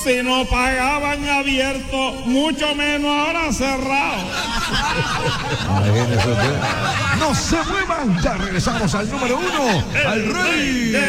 Si no pagaban abierto, mucho menos ahora cerrado. No se muevan, ya regresamos al número 1, al rey.